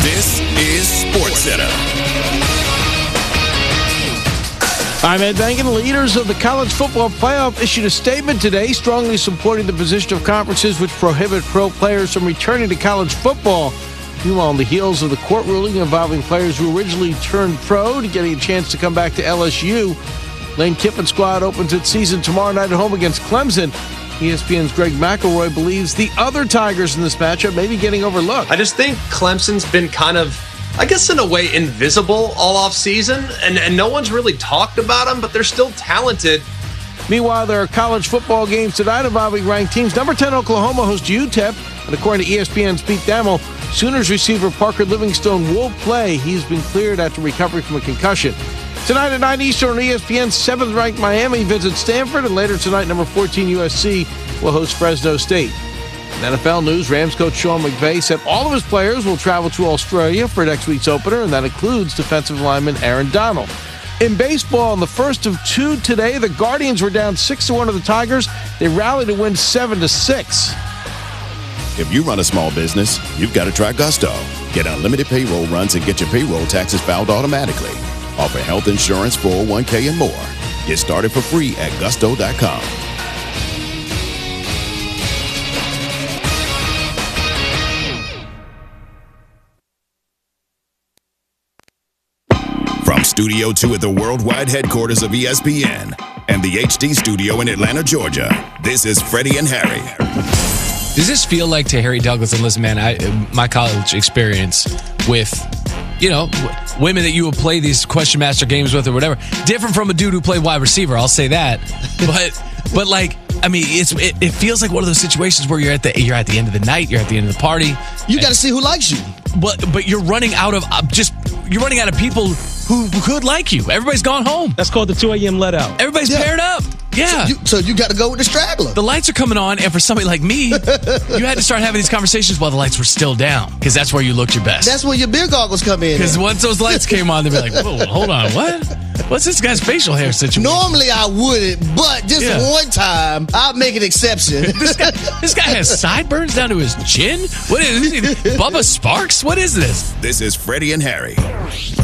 This is SportsCenter. I'm Ed Bangan. Leaders of the college football playoff issued a statement today strongly supporting the position of conferences which prohibit pro players from returning to college football. Meanwhile, on the heels of the court ruling involving players who originally turned pro to getting a chance to come back to LSU, Lane Kiffin's squad opens its season tomorrow night at home against Clemson. ESPN's Greg McElroy believes the other Tigers in this matchup may be getting overlooked. I just think Clemson's been kind of, I guess in a way, invisible all off season, and no one's really talked about them, but they're still talented. Meanwhile, there are college football games tonight involving ranked teams. Number 10 Oklahoma hosts UTEP, and according to ESPN's Pete Thamel, Sooners receiver Parker Livingstone will play. He's been cleared after recovery from a concussion. Tonight at 9 Eastern on ESPN, 7th-ranked Miami visits Stanford, and later tonight, number 14 USC will host Fresno State. In NFL news, Rams coach Sean McVay said all of his players will travel to Australia for next week's opener, and that includes defensive lineman Aaron Donald. In baseball, in the first of two today, the Guardians were down 6-1 to the Tigers. They rallied to win 7-6. If you run a small business, you've got to try Gusto. Get unlimited payroll runs and get your payroll taxes filed automatically. Offer health insurance, 401k, and more. Get started for free at gusto.com. From Studio 2 at the worldwide headquarters of ESPN and the HD studio in Atlanta, Georgia, this is Freddie and Harry. Does this feel like, to Harry Douglas, and listen, man, my college experience with, women that you would play these question master games with or whatever, different from a dude who played wide receiver, I'll say that. But like, I mean, it feels like one of those situations where you're at the end of the night, you're at the end of the party. You got to see who likes you. But you're running out of people who could like you. Everybody's gone home. That's called the 2 a.m. let out. Everybody's paired up. Yeah. So you got to go with the straggler. The lights are coming on, and for somebody like me, you had to start having these conversations while the lights were still down, because that's where you looked your best. That's where your beer goggles come in. Because once those lights came on, they'd be like, whoa, hold on, what? What's this guy's facial hair situation? Normally I wouldn't, but just one time, I'll make an exception. This guy has sideburns down to his chin? What is this? Bubba Sparks? What is this? This is Freddie and Harry.